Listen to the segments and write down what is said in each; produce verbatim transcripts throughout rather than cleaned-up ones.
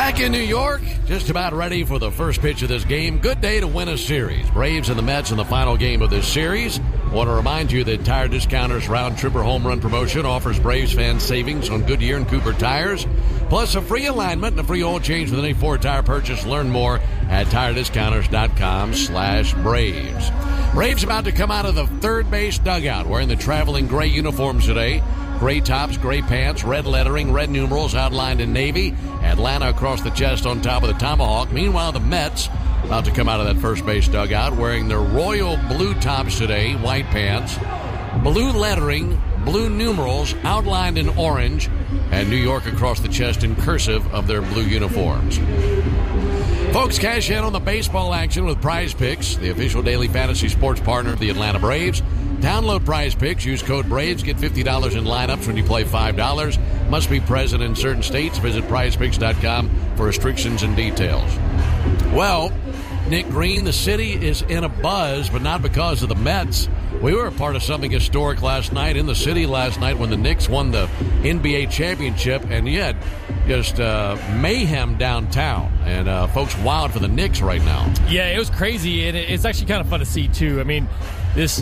Back in New York, just about ready for the first pitch of this game. Good day to win a series. Braves and the Mets in the final game of this series. Want to remind you that Tire Discounters Round Tripper Home Run Promotion offers Braves fans savings on Goodyear and Cooper tires, plus a free alignment and a free oil change with any Ford tire purchase. Learn more at tire discounters dot com slash Braves. Braves about to come out of the third base dugout wearing the traveling gray uniforms today. Gray tops, gray pants, red lettering, red numerals outlined in navy. Atlanta across the chest on top of the tomahawk. Meanwhile, the Mets about to come out of that first base dugout wearing their royal blue tops today, white pants, blue lettering, blue numerals outlined in orange, and New York across the chest in cursive of their blue uniforms. Folks, cash in on the baseball action with Prize Picks, the official daily fantasy sports partner of the Atlanta Braves. Download Prize Picks. Use code BRAVES. Get fifty dollars in lineups when you play five dollars. Must be present in certain states. Visit prize picks dot com for restrictions and details. Well, Nick Green, the city is in a buzz, but not because of the Mets. We were a part of something historic last night in the city last night when the Knicks won the N B A championship, and you had just uh, mayhem downtown, and uh, folks wild for the Knicks right now. Yeah, it was crazy, and it's actually kind of fun to see, too. I mean, this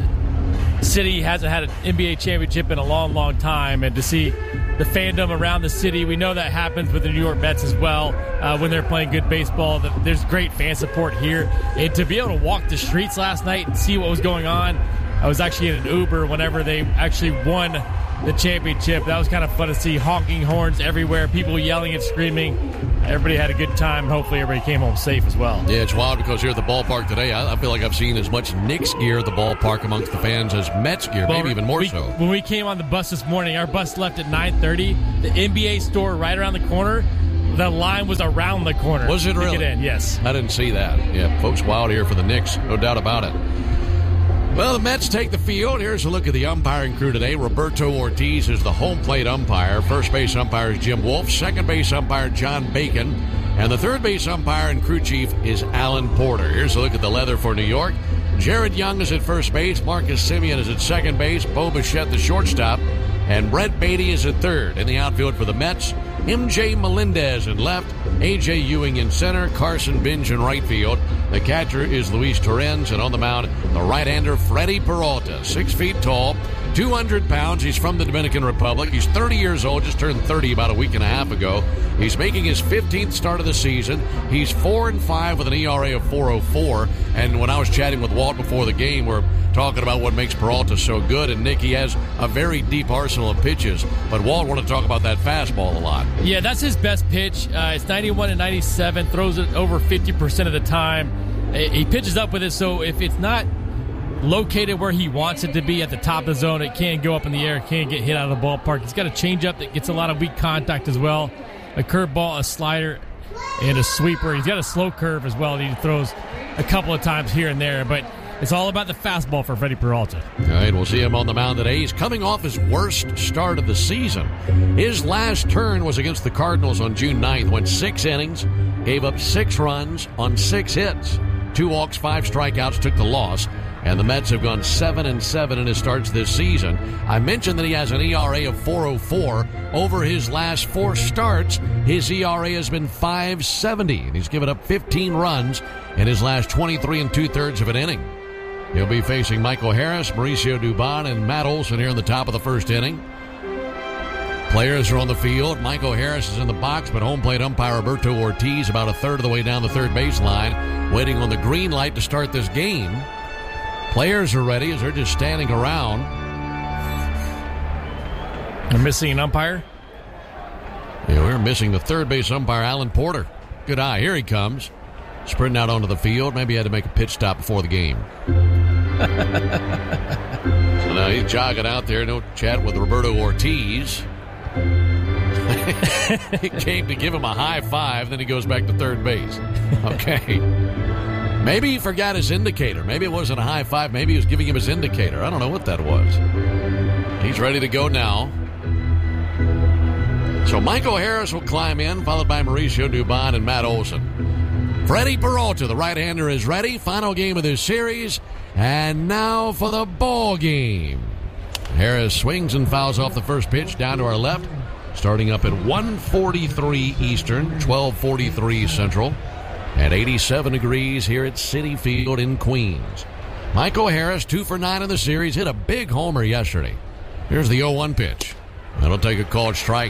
city hasn't had an N B A championship in a long, long time, and to see the fandom around the city, we know that happens with the New York Mets as well uh, when they're playing good baseball. There's great fan support here, and to be able to walk the streets last night and see what was going on, I was actually in an Uber whenever they actually won the championship. That was kind of fun to see. Honking horns everywhere, people yelling and screaming. Everybody had a good time. Hopefully everybody came home safe as well. Yeah, it's wild because here at the ballpark today, I, I feel like I've seen as much Knicks gear at the ballpark amongst the fans as Mets gear, well, maybe even more we, so. When we came on the bus this morning, our bus left at nine thirty. The N B A store right around the corner, the line was around the corner. Was it really? To get in, yes. I didn't see that. Yeah, folks wild here for the Knicks, no doubt about it. Well, the Mets take the field. Here's a look at the umpiring crew today. Roberto Ortiz is the home plate umpire. First base umpire is Jim Wolf. Second base umpire John Bacon. And the third base umpire and crew chief is Alan Porter. Here's a look at the leather for New York. Jared Young is at first base. Marcus Semien is at second base. Bo Bichette, the shortstop. And Brett Beatty is at third. In the outfield for the Mets, M J Melendez in left. A J Ewing in center. Carson Binge in right field. The catcher is Luis Torrens. And on the mound, the right-hander Freddie Peralta. Six feet tall, two hundred pounds. He's from the Dominican Republic. He's thirty years old, just turned thirty about a week and a half ago. He's making his fifteenth start of the season. He's four and five with an E R A of four oh four. And when I was chatting with Walt before the game, we're talking about what makes Peralta so good. And Nick, he has a very deep arsenal of pitches. But Walt wanted to talk about that fastball a lot. Yeah, that's his best pitch. Uh, it's ninety-one and ninety-seven. Throws it over fifty percent of the time. He pitches up with it, so if it's not located where he wants it to be at the top of the zone, it can go up in the air, it can get hit out of the ballpark. He's got a changeup that gets a lot of weak contact as well, a curveball, a slider, and a sweeper. He's got a slow curve as well that he throws a couple of times here and there, but it's all about the fastball for Freddie Peralta. All right, we'll see him on the mound today. He's coming off his worst start of the season. His last turn was against the Cardinals on June ninth, went six innings, gave up six runs on six hits. Two walks, five strikeouts, took the loss. And the Mets have gone seven and seven in his starts this season. I mentioned that he has an E R A of four oh four. Over his last four starts, his E R A has been five seventy. And he's given up fifteen runs in his last twenty-three and two-thirds of an inning. He'll be facing Michael Harris, Mauricio Dubon, and Matt Olson here in the top of the first inning. Players are on the field. Michael Harris is in the box, but home plate umpire Roberto Ortiz about a third of the way down the third baseline, waiting on the green light to start this game. Players are ready as they're just standing around. They're missing an umpire? Yeah, we're missing the third base umpire, Alan Porter. Good eye. Here he comes. Sprinting out onto the field. Maybe he had to make a pitch stop before the game. So now he's jogging out there. No chat with Roberto Ortiz. He came to give him a high five, then he goes back to third base. Okay. Maybe he forgot his indicator. Maybe it wasn't a high five. Maybe he was giving him his indicator. I don't know what that was. He's ready to go now. So Michael Harris will climb in, followed by Mauricio Dubon and Matt Olson. Freddie Peralta, the right-hander, is ready. Final game of this series. And now for the ball game. Harris swings and fouls off the first pitch down to our left. starting up at one forty-three Eastern, twelve forty-three Central, at eighty-seven degrees here at Citi Field in Queens. Michael Harris, two for nine in the series, hit a big homer yesterday. Here's the oh one pitch. That'll take a called strike.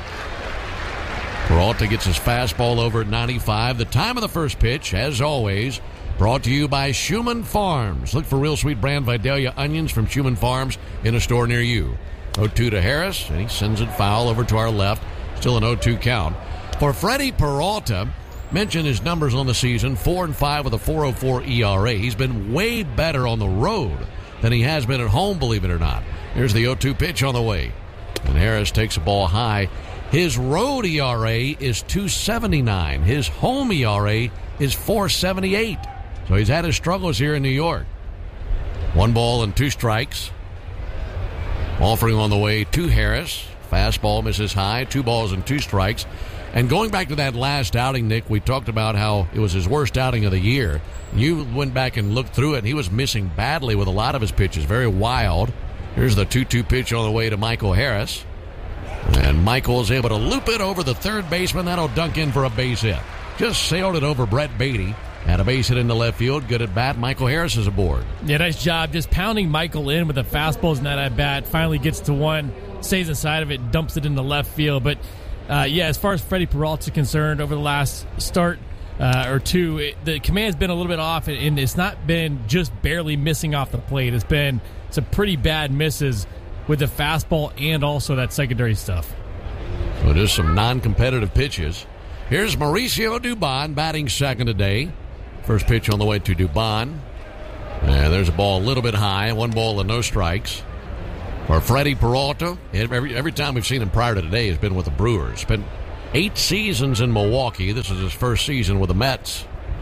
Peralta gets his fastball over at ninety-five. The time of the first pitch, as always, brought to you by Schumann Farms. Look for real sweet brand Vidalia onions from Schumann Farms in a store near you. oh two to Harris, and he sends it foul over to our left. Still an oh two count. For Freddie Peralta, mention his numbers on the season, four and five with a four oh four E R A. He's been way better on the road than he has been at home, believe it or not. Here's the oh two pitch on the way. And Harris takes a ball high. His road E R A is two seventy-nine. His home E R A is four seventy-eight. So he's had his struggles here in New York. One ball and two strikes. Offering on the way to Harris. Fastball misses high. Two balls and two strikes. And going back to that last outing, Nick, we talked about how it was his worst outing of the year. You went back and looked through it, and he was missing badly with a lot of his pitches. Very wild. Here's the two two pitch on the way to Michael Harris. And Michael is able to loop it over the third baseman. That'll dunk in for a base hit. Just sailed it over Brett Beatty. Had a base hit into left field. Good at bat. Michael Harris is aboard. Yeah, nice job. Just pounding Michael in with the fastballs in that at bat. Finally gets to one, stays inside of it, dumps it into left field. But, uh, yeah, as far as Freddie Peralta is concerned, over the last start uh, or two, it, the command's been a little bit off, and it's not been just barely missing off the plate. It's been some pretty bad misses with the fastball and also that secondary stuff. So just some non-competitive pitches. Here's Mauricio Dubon batting second today. First pitch on the way to Dubon. And there's a ball a little bit high. One ball and no strikes. For Freddie Peralta, every, every time we've seen him prior to today has been with the Brewers. Spent eight seasons in Milwaukee. This is his first season with the Mets.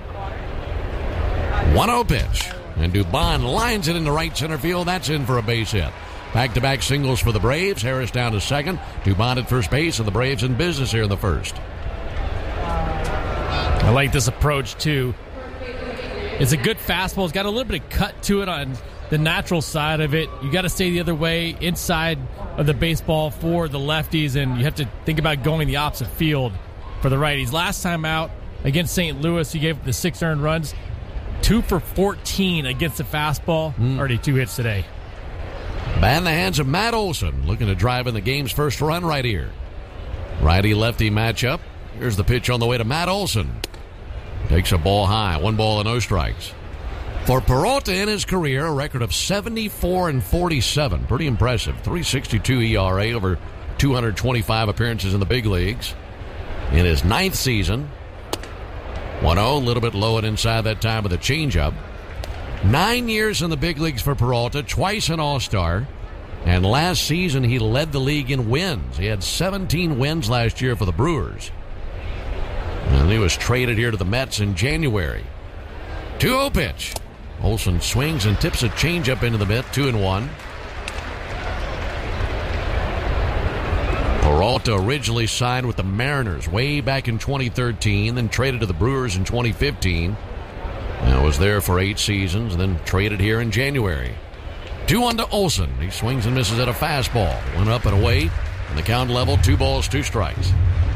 one oh pitch. And Dubon lines it into right center field. That's in for a base hit. Back-to-back singles for the Braves. Harris down to second. Dubon at first base, and the Braves in business here in the first. I like this approach, too. It's a good fastball. It's got a little bit of cut to it on the natural side of it. You got to stay the other way inside of the baseball for the lefties, and you have to think about going the opposite field for the righties. Last time out against Saint Louis, he gave the six earned runs. Two for fourteen against the fastball. Mm. Already two hits today. Bat in the hands of Matt Olson, looking to drive in the game's first run right here. Righty-lefty matchup. Here's the pitch on the way to Matt Olson. Takes a ball high, one ball and no strikes. For Peralta in his career, a record of seventy-four and forty-seven. Pretty impressive. three sixty-two E R A over two hundred twenty-five appearances in the big leagues. In his ninth season, one oh, a little bit low and inside that time with a changeup. Nine years in the big leagues for Peralta, twice an All-Star. And last season, he led the league in wins. He had seventeen wins last year for the Brewers. And he was traded here to the Mets in January. two oh pitch. Olson swings and tips a changeup into the mitt, two and one. Peralta originally signed with the Mariners way back in twenty thirteen, then traded to the Brewers in twenty fifteen. And was there for eight seasons, and then traded here in January. two one to Olson. He swings and misses at a fastball. Went up and away, and the count level, two balls, two strikes.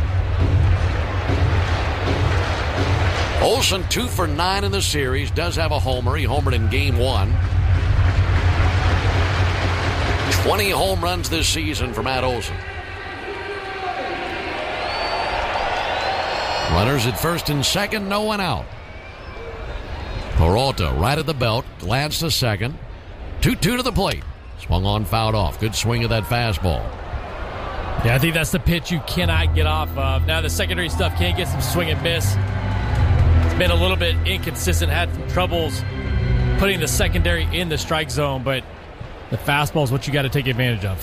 Olson, two for nine in the series, does have a homer. He homered in game one. twenty home runs this season for Matt Olson. Runners at first and second, no one out. Peralta right at the belt, glanced to second. two two to the plate. Swung on, fouled off. Good swing of that fastball. Yeah, I think that's the pitch you cannot get off of. Now the secondary stuff can't get some swing and miss. It's been a little bit inconsistent, had some troubles putting the secondary in the strike zone, but the fastball is what you got to take advantage of.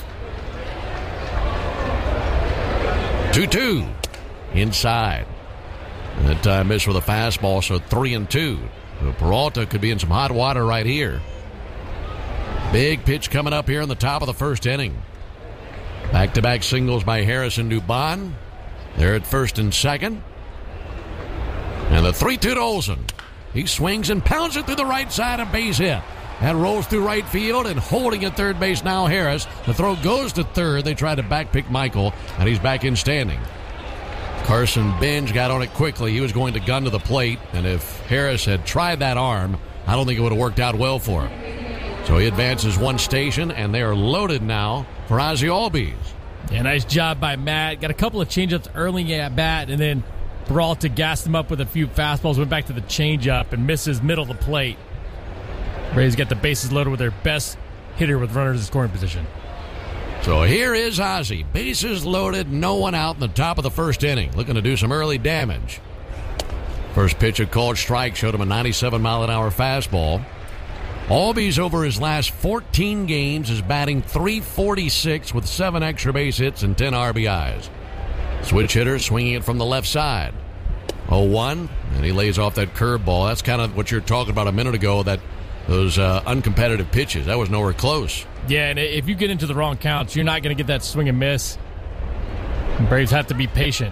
two two. Inside. And that time missed with a fastball, so three and two. So Peralta could be in some hot water right here. Big pitch coming up here in the top of the first inning. Back-to-back singles by Harris and Dubon. They're at first and second. And the three two to Olson. He swings and pounds it through the right side, a base hit. and rolls through right field, and holding at third base now Harris. The throw goes to third. They tried to backpick Michael, and he's back in standing. Carson Benj got on it quickly. He was going to gun to the plate, and if Harris had tried that arm, I don't think it would have worked out well for him. So he advances one station, and they are loaded now for Ozzie Albies. Yeah, nice job by Matt. Got a couple of changeups early at bat, and then Peralta gassed him up with a few fastballs, went back to the changeup, and misses middle of the plate. Braves get the bases loaded with their best hitter with runners in scoring position. So here is Ozzie. Bases loaded, no one out in the top of the first inning. Looking to do some early damage. First pitch, a called strike, showed him a ninety-seven mile an hour fastball. Albies over his last fourteen games is batting three forty-six with seven extra base hits and ten R B Is. Switch hitter swinging it from the left side. oh one, and he lays off that curveball. That's kind of what you're talking about a minute ago, that those uh, uncompetitive pitches. That was nowhere close. Yeah, and if you get into the wrong counts, you're not going to get that swing and miss. The Braves have to be patient.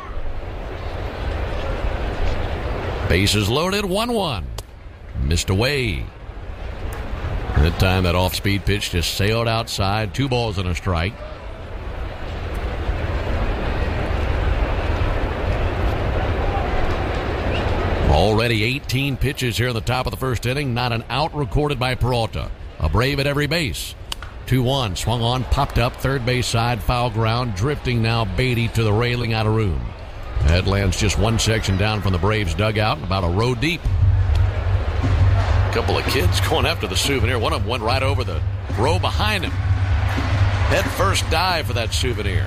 Bases loaded, one one. Missed away. That time, that off-speed pitch just sailed outside. Two balls and a strike. Already eighteen pitches here in the top of the first inning. Not an out recorded by Peralta. A Brave at every base. two one. Swung on, popped up, third base side, foul ground. Drifting now Beatty to the railing, out of room. That lands just one section down from the Braves dugout, about a row deep. A couple of kids going after the souvenir. One of them went right over the row behind him. Head first dive for that souvenir.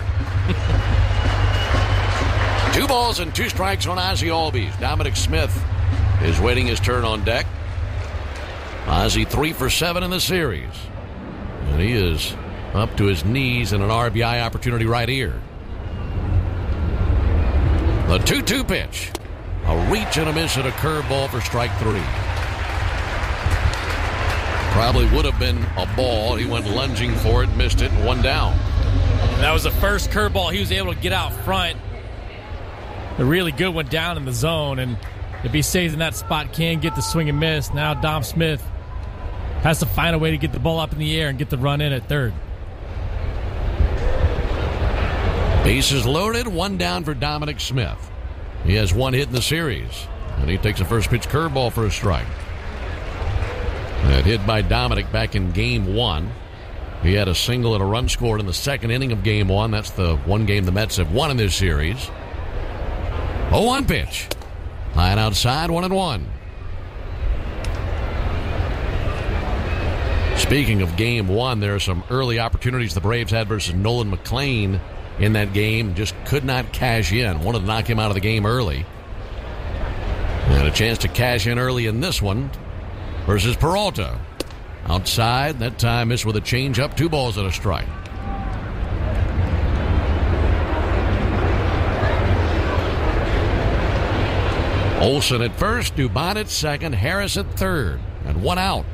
Two balls and two strikes on Ozzie Albies. Dominic Smith is waiting his turn on deck. Ozzie three for seven in the series. And he is up to his knees in an R B I opportunity right here. The two two pitch. A reach and a miss at a curveball for strike three. Probably would have been a ball. He went lunging for it, missed it, and one down. And that was the first curveball he was able to get out front. A really good one down in the zone, and if he stays in that spot, can get the swing and miss. Now Dom Smith has to find a way to get the ball up in the air and get the run in at third. Bases loaded, one down for Dominic Smith. He has one hit in the series, and he takes a first pitch curveball for a strike. That hit by Dominic back in game one. He had a single and a run scored in the second inning of game one. That's the one game the Mets have won in this series. oh one pitch. Line outside, one and one. Speaking of game one, there are some early opportunities the Braves had versus Nolan McLean in that game. Just could not cash in. Wanted to knock him out of the game early. And a chance to cash in early in this one versus Peralta. Outside, that time missed with a changeup, two balls and a strike. Olsen at first, Dubon at second, Harris at third, and one out.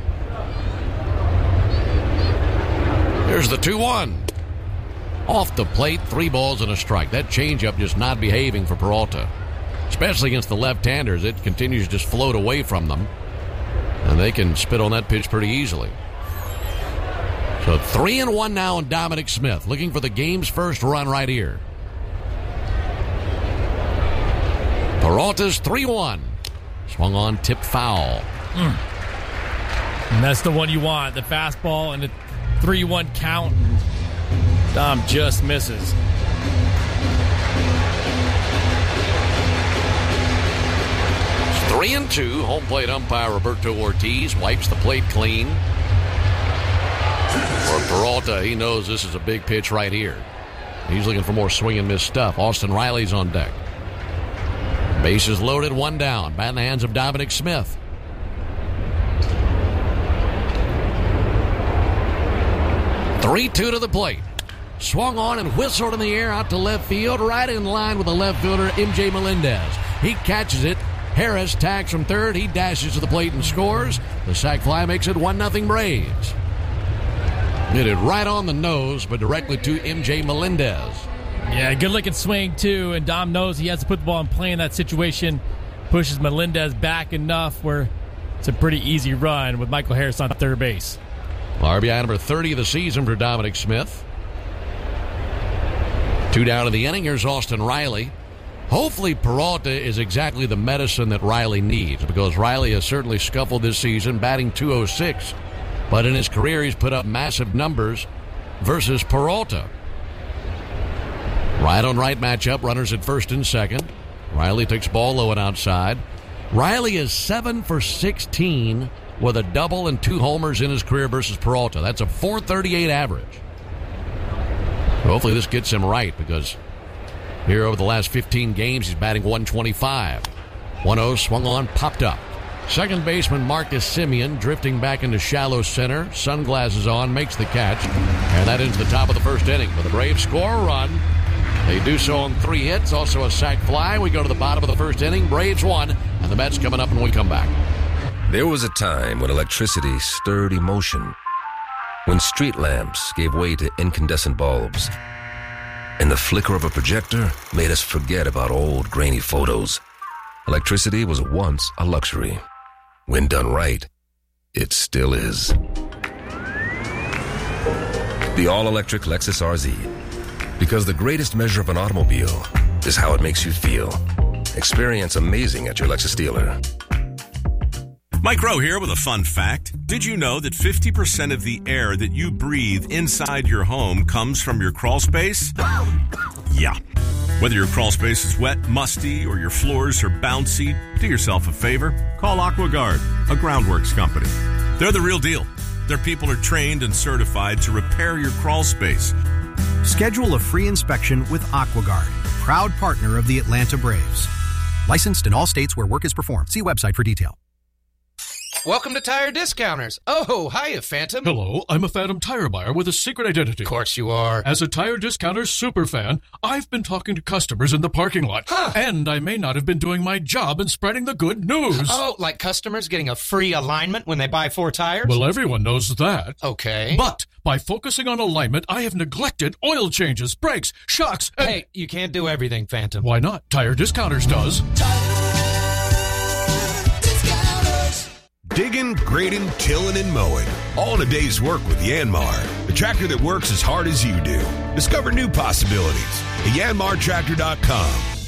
Here's the two one. Off the plate, three balls and a strike. That changeup just not behaving for Peralta. Especially against the left-handers. It continues to just float away from them. And they can spit on that pitch pretty easily. So three and one now on Dominic Smith. Looking for the game's first run right here. Peralta's three one. Swung on, tipped foul. Mm. And that's the one you want. The fastball and the three one count. Dom just misses. It's three and two. Home plate umpire Roberto Ortiz wipes the plate clean. For Peralta, he knows this is a big pitch right here. He's looking for more swing and miss stuff. Austin Riley's on deck. Bases loaded, one down. Bat in the hands of Dominic Smith. three two to the plate. Swung on and whistled in the air out to left field, right in line with the left fielder, M J Melendez. He catches it. Harris tags from third. He dashes to the plate and scores. The sac fly makes it one nothing Braves. Hit it right on the nose, but directly to M J Melendez. Yeah, good-looking swing, too, and Dom knows he has to put the ball in play in that situation. Pushes Melendez back enough where it's a pretty easy run with Michael Harris on third base. R B I number thirty of the season for Dominic Smith. Two down in the inning. Here's Austin Riley. Hopefully Peralta is exactly the medicine that Riley needs, because Riley has certainly scuffled this season, batting two oh six. But in his career, he's put up massive numbers versus Peralta. Right on right matchup, runners at first and second. Riley takes ball low and outside. Riley is seven for sixteen with a double and two homers in his career versus Peralta. That's a four thirty-eight average. Hopefully this gets him right, because here over the last fifteen games, he's batting one twenty-five. one oh swung on, popped up. Second baseman Marcus Semien drifting back into shallow center. Sunglasses on, makes the catch. And that ends the top of the first inning. But the Braves score a run. They do so on three hits, also a sac fly. We go to the bottom of the first inning. Braves won, and the Mets coming up when we come back. There was a time when electricity stirred emotion, when street lamps gave way to incandescent bulbs, and the flicker of a projector made us forget about old grainy photos. Electricity was once a luxury. When done right, it still is. The all-electric Lexus R Z. Because the greatest measure of an automobile is how it makes you feel. Experience amazing at your Lexus dealer. Mike Rowe here with a fun fact. Did you know that fifty percent of the air that you breathe inside your home comes from your crawl space? Yeah. Whether your crawl space is wet, musty, or your floors are bouncy, do yourself a favor. Call AquaGuard, a groundworks company. They're the real deal. Their people are trained and certified to repair your crawl space. Schedule a free inspection with AquaGuard, proud partner of the Atlanta Braves. Licensed in all states where work is performed. See website for detail. Welcome to Tire Discounters. Oh, hiya, Phantom. Hello, I'm a Phantom tire buyer with a secret identity. Of course you are. As a Tire Discounters superfan, I've been talking to customers in the parking lot. Huh. And I may not have been doing my job in spreading the good news. Oh, like customers getting a free alignment when they buy four tires? Well, everyone knows that. Okay. But by focusing on alignment, I have neglected oil changes, brakes, shocks, and... Hey, you can't do everything, Phantom. Why not? Tire Discounters does. Digging, grading, tilling, and mowing. All in a day's work with Yanmar, the tractor that works as hard as you do. Discover new possibilities at yanmar tractor dot com.